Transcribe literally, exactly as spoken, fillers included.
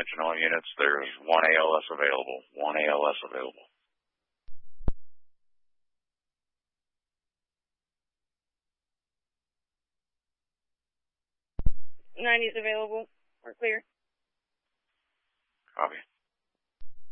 Attention all units, there's one A L S available. One A L S available. ninety's available. We're clear. Copy.